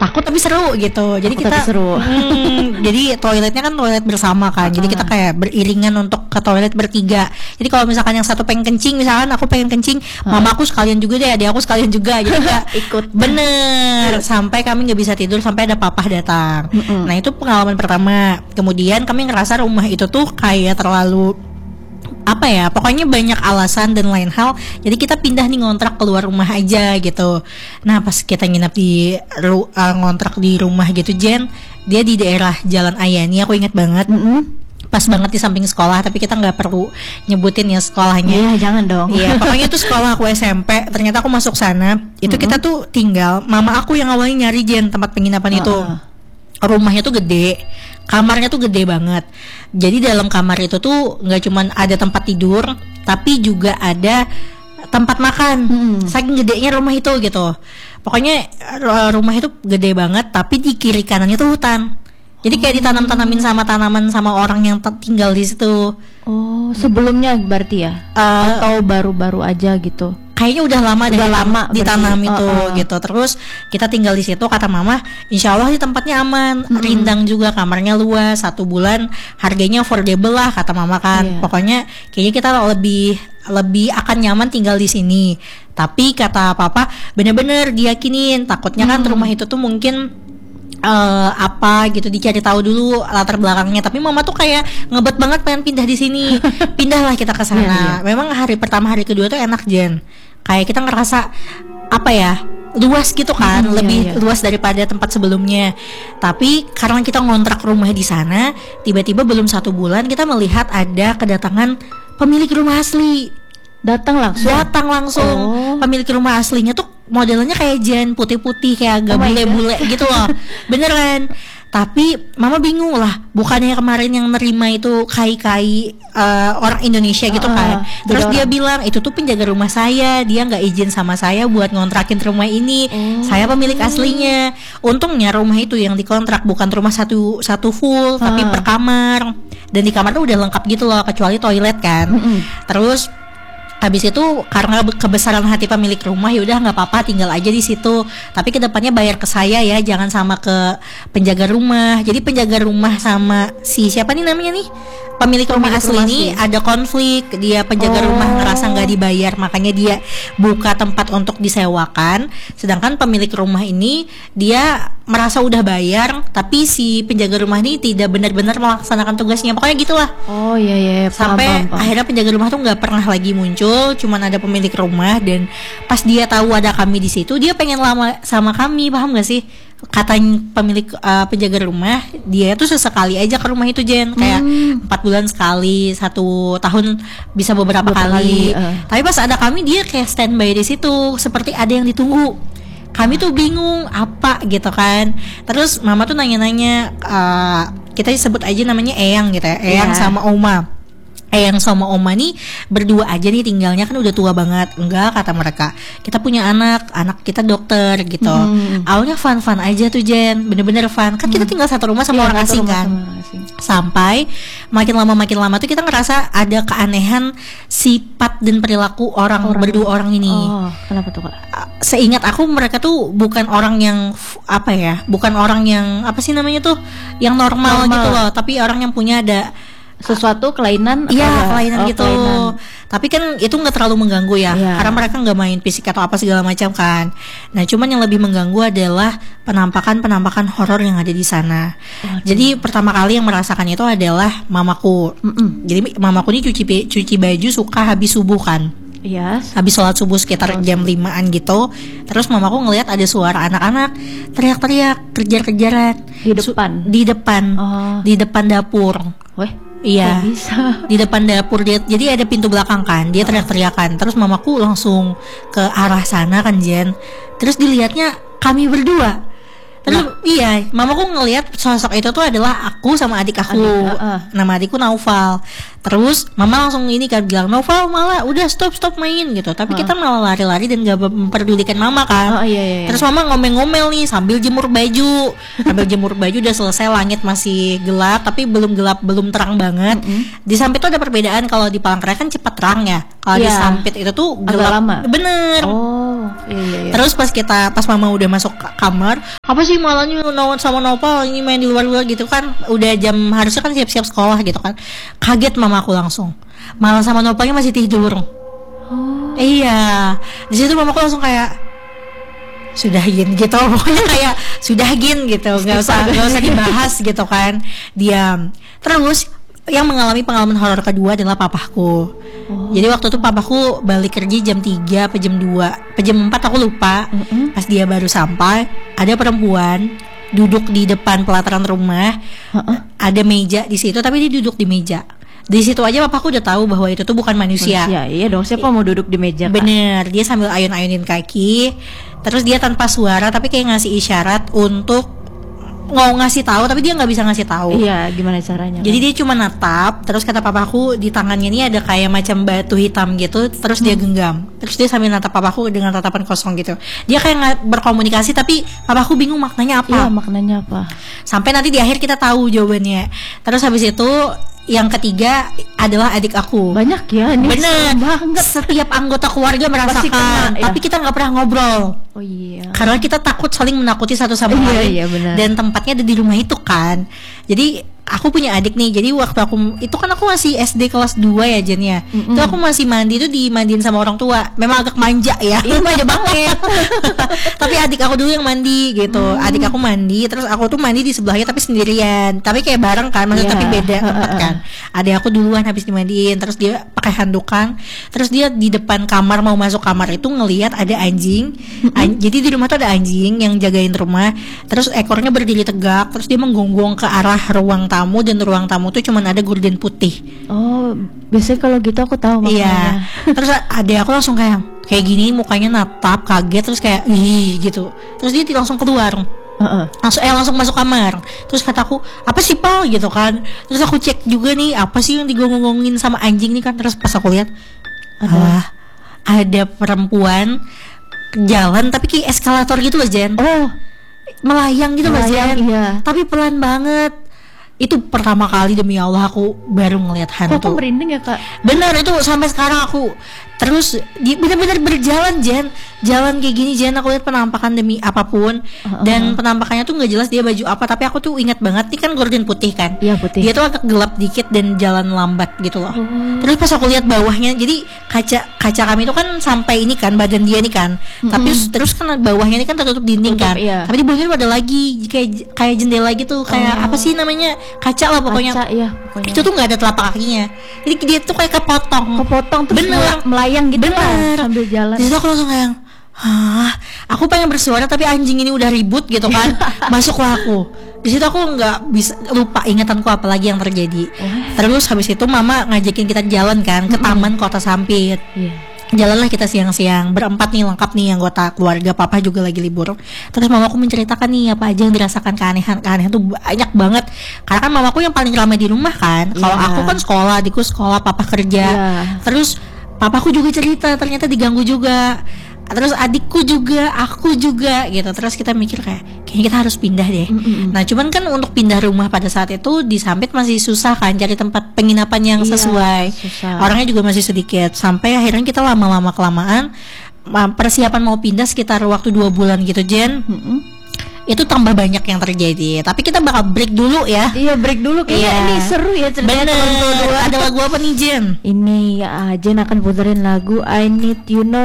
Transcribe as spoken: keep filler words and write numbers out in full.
takut tapi seru gitu. Jadi takut kita seru. Hmm, jadi toiletnya kan toilet bersama kan. Jadi kita kayak beriringan untuk ke toilet bertiga. Jadi kalau misalkan yang satu pengen kencing, misalkan aku pengen kencing, mama aku sekalian juga deh, adik aku sekalian juga. Jadi nggak ikut. Bener. Sampai kami nggak bisa tidur sampai ada papa datang. Mm-mm. Nah itu pengalaman pertama. Kemudian kami ngerasa rumah itu tuh kayak terlalu apa ya, pokoknya banyak alasan dan lain hal. Jadi kita pindah nih ngontrak keluar rumah aja gitu. Nah pas kita nginep di ru, uh, ngontrak di rumah gitu Jen, dia di daerah Jalan Ayani, aku ingat banget. Mm-hmm. Pas banget di samping sekolah, tapi kita nggak perlu nyebutin ya sekolahnya. Iya, jangan dong. Iya, pokoknya itu sekolah aku S M P. Ternyata aku masuk sana. Itu mm-hmm. kita tuh tinggal. Mama aku yang awalnya nyari Jen tempat penginapan uh-uh. itu. Rumahnya tuh gede, kamarnya tuh gede banget. Jadi dalam kamar itu tuh nggak cuman ada tempat tidur, tapi juga ada tempat makan. Hmm. Saking gedenya rumah itu gitu. Pokoknya rumah itu gede banget, tapi di kiri kanannya tuh hutan. Jadi kayak ditanam-tanamin sama tanaman sama orang yang t- tinggal di situ. Oh, sebelumnya berarti ya? Uh, Atau baru-baru aja gitu? Kayaknya udah lama udah deh lama ditanam berarti. itu uh, uh. gitu. Terus kita tinggal di situ, kata mama, insya Allah di tempatnya aman, hmm. rindang juga, kamarnya luas, satu bulan harganya affordable lah kata mama kan. Yeah. Pokoknya kayaknya kita lebih lebih akan nyaman tinggal di sini. Tapi kata papa bener-bener diyakinin, takutnya kan hmm. rumah itu tuh mungkin Uh, apa gitu, dicari tahu dulu latar belakangnya. Tapi mama tuh kayak ngebet banget pengen pindah di sini. Pindahlah kita ke sana. Yeah, yeah. Memang hari pertama hari kedua tuh enak Jen. Kayak kita ngerasa apa ya, luas gitu kan, hmm, lebih yeah, yeah. luas daripada tempat sebelumnya. Tapi karena kita ngontrak rumah di sana, tiba-tiba belum satu bulan kita melihat ada kedatangan pemilik rumah asli. Datang langsung. Datang langsung. Oh. Pemilik rumah aslinya tuh modelnya kayak Jen, putih-putih kayak agak oh bule-bule gitu loh. Beneran. Tapi mama bingung lah, bukannya kemarin yang nerima itu kai-kai uh, orang Indonesia gitu uh, kan. Terus dia orang. bilang itu tuh penjaga rumah saya, dia nggak izin sama saya buat ngontrakin rumah ini. Oh. Saya pemilik aslinya. Untungnya rumah itu yang dikontrak bukan rumah satu satu full, uh. tapi per kamar. Dan di kamar tuh udah lengkap gitu loh, kecuali toilet kan. Mm-hmm. Terus habis itu karena kebesaran hati pemilik rumah, ya udah nggak apa-apa tinggal aja di situ. Tapi kedepannya bayar ke saya ya, jangan sama ke penjaga rumah. Jadi penjaga rumah sama si siapa nih namanya nih pemilik rumah pemilik asli rumah ini asli. Ada konflik. Dia penjaga oh. rumah ngerasa nggak dibayar, makanya dia buka tempat untuk disewakan. Sedangkan pemilik rumah ini dia merasa udah bayar, tapi si penjaga rumah ini tidak benar-benar melaksanakan tugasnya. Pokoknya gitulah. Oh iya iya. Sampai paham, paham. Akhirnya penjaga rumah tuh nggak pernah lagi muncul, cuman ada pemilik rumah. Dan pas dia tahu ada kami di situ, dia pengen lama sama kami, paham nggak sih? Katanya pemilik uh, penjaga rumah, dia tuh sesekali aja ke rumah itu Jen, kayak empat hmm. bulan sekali, satu tahun bisa beberapa, beberapa kali. kali uh. Tapi pas ada kami, dia kayak standby di situ, seperti ada yang ditunggu. Kami tuh bingung apa gitu kan. Terus mama tuh nanya-nanya, uh, kita sebut aja namanya Eyang gitu ya, Eyang yeah. sama Oma. Eyang sama Oma nih berdua aja nih tinggalnya, kan udah tua banget. Enggak, kata mereka, kita punya anak, anak kita dokter gitu. hmm. Awalnya fun-fun aja tuh Jen, bener-bener fun. Kan kita tinggal satu rumah sama yeah, orang asing kan asing. Sampai makin lama makin lama tuh kita ngerasa ada keanehan sifat dan perilaku orang, orang. berdua orang ini. Oh, kenapa tuh Kak? Seingat aku mereka tuh bukan orang yang apa ya, bukan orang yang apa sih namanya tuh, yang normal, normal. gitu loh. Tapi orang yang punya ada sesuatu kelainan. Iya, kelainan oh, gitu. Kelainan. Tapi kan itu nggak terlalu mengganggu ya, yeah. karena mereka nggak main fisik atau apa segala macam kan. Nah, cuman yang lebih mengganggu adalah penampakan-penampakan horor yang ada di sana. Oh, Jadi pertama kali yang merasakan itu adalah mamaku. Mm-mm. Jadi mamaku ini cuci cuci baju suka habis subuh kan. Yes. Habis sholat subuh sekitar oh, jam limaan gitu. Terus mamaku ngelihat ada suara anak-anak teriak-teriak, kejar-kejaran di depan. Su- di depan. Oh. Di depan dapur. Weh. Iya, di depan dapur dia, jadi ada pintu belakang kan, dia teriak-teriakan. Terus mamaku langsung ke arah sana kan Jen. Terus dilihatnya kami berdua. Terus nah. iya, mamaku ngelihat sosok itu tuh adalah aku sama adik aku. Adik, uh, uh. Nama adikku Naufal. Terus mama langsung ini kan bilang, Naufal malah udah stop stop main gitu. Tapi uh. kita malah lari-lari dan gak memperdulikan mama kan. Oh, iya, iya, iya. Terus mama ngomel-ngomel nih sambil jemur baju. Sambil jemur baju udah selesai, langit masih gelap tapi belum gelap, belum terang banget. Mm-hmm. Di Sampit tuh ada perbedaan, kalau di Palangkaraya kan cepat terang ya. Kalau yeah. di Sampit itu tuh gelap. Agak lama. Bener. Oh. Oh, iya, iya, iya. Terus pas kita pas mama udah masuk ka- kamar, apa sih malahnya Nawan sama Nopal ini main di luar-luar gitu kan? Udah jam harusnya kan siap-siap sekolah gitu kan. Kaget mama aku langsung. Malah sama Nopalnya masih tidur. Oh. Iya. Di situ mamaku langsung kayak sudah Gin gitu, pokoknya kayak sudah Gin gitu, nggak usah nggak usah dibahas gitu kan. Diam. Terus yang mengalami pengalaman horor kedua adalah papaku. Oh. Jadi waktu itu papaku balik kerja jam tiga apa jam dua apa jam empat aku lupa. Mm-mm. Pas dia baru sampai, ada perempuan duduk di depan pelataran rumah. Uh-uh. Ada meja di situ, tapi dia duduk di meja. Di situ aja papaku udah tahu bahwa itu tuh bukan manusia. Manusia, iya dong, siapa mau duduk di meja, Kak? Bener, dia sambil ayun-ayunin kaki. Terus dia tanpa suara tapi kayak ngasih isyarat untuk mau ngasih tahu, tapi dia nggak bisa ngasih tahu. Iya, gimana caranya? Jadi kan? dia cuma natap. Terus kata papaku di tangannya ini ada kayak macam batu hitam gitu. Terus dia genggam. Terus dia sambil natap papaku dengan tatapan kosong gitu. Dia kayak nggak berkomunikasi, tapi papaku bingung maknanya apa. Iya, maknanya apa? Sampai nanti di akhir kita tahu jawabannya. Terus habis itu yang ketiga adalah adik aku. Banyak ya, ini bener banget. Setiap anggota keluarga merasakan, kena, ya? Tapi kita nggak pernah ngobrol. Oh iya. Karena kita takut saling menakuti satu sama iya, lain. Iya, benar. Dan tempatnya ada di rumah itu kan. Jadi aku punya adik nih. Jadi waktu aku itu kan aku masih S D kelas dua ya Jen ya. Mm-mm. Itu aku masih mandi itu dimandiin sama orang tua. Memang agak manja ya. Iya, manja banget. Tapi adik aku dulu yang mandi gitu. Mm. Adik aku mandi, terus aku tuh mandi di sebelahnya tapi sendirian. Tapi kayak bareng kan, maksudnya yeah. Tapi beda tempat kan. Adik aku duluan habis dimandiin, terus dia pakai handukan. Terus dia di depan kamar mau masuk kamar itu ngelihat ada anjing. Mm-hmm. An- jadi di rumah tuh ada anjing yang jagain rumah. Terus ekornya berdiri tegak, terus dia menggonggong ke arah ruang tamu, dan ruang tamu tuh cuman ada gorden putih. Oh, biasanya kalau gitu aku tahu makanya. Iya. Terus adek aku langsung kayak kayak gini mukanya natap, kaget, terus kayak ih gitu. Terus dia langsung keluar. Uh-uh. Langsung eh langsung masuk kamar. Terus kataku, "Apa sih, Pal?" gitu kan. Terus aku cek juga nih, apa sih yang digonggong-gonggin sama anjing nih kan. Terus pas aku lihat ada ah, ada perempuan jalan tapi kayak eskalator gitu loh, Jen. Oh, melayang gitu loh, Jen. Iya. Tapi pelan banget. Itu pertama kali demi Allah aku baru ngelihat hantu. Kok aku merinding ya, Kak? Benar, itu sampai sekarang aku terus benar-benar berjalan, Jen. Jalan kayak gini, Jen, aku lihat penampakan demi apapun. Uh-uh. Dan penampakannya tuh nggak jelas dia baju apa, tapi aku tuh ingat banget nih kan gorden putih kan. Iya, putih. Dia tuh agak gelap dikit dan jalan lambat gitu loh. Uh. Terus pas aku lihat bawahnya, jadi kaca kaca kami itu kan sampai ini kan badan dia nih kan. Mm-hmm. Tapi terus kan bawahnya ini kan tertutup dinding. Tutup, kan. Iya. Tapi di bawahnya ada lagi kayak kayak jendela gitu, kayak oh. apa sih namanya? Kaca lah pokoknya. Kaca, iya, pokoknya. Itu tuh nggak ada telapak kakinya. Jadi dia tuh kayak kepotong. Kepotong terus bener. melayang gitu bener. Lah, sambil jalan. Jadi aku langsung kayak hah, aku pengen bersuara tapi anjing ini udah ribut gitu kan. Masuklah aku. Di situ aku nggak bisa lupa ingatanku apalagi yang terjadi. Oh. Terus habis itu mama ngajakin kita jalan kan ke taman Kota Sampit. Yeah. Jalanlah kita siang-siang berempat nih, lengkap nih anggota keluarga, papa juga lagi libur. Terus mamaku menceritakan nih apa aja yang dirasakan, keanehan keanehan tuh banyak banget. Karena kan mamaku yang paling ramai di rumah kan. Kalau yeah. aku kan sekolah, adikku sekolah, papa kerja. Yeah. Terus papaku juga cerita ternyata diganggu juga. Terus adikku juga, aku juga gitu. Terus kita mikir kayak kayaknya kita harus pindah deh. Mm-mm. Nah cuman kan untuk pindah rumah pada saat itu di Sampit masih susah kan cari tempat penginapan yang iya, sesuai. Susah. Orangnya juga masih sedikit. Sampai akhirnya kita lama-lama kelamaan persiapan mau pindah sekitar waktu dua bulan gitu, Jen. Mm-mm. Itu tambah banyak yang terjadi. Tapi kita bakal break dulu ya. Iya, break dulu. Kayaknya iya. Ini seru ya ceritanya. Bener. Ada lagu apa nih, Jen? Ini ya, Jen akan puterin lagu I Need You Know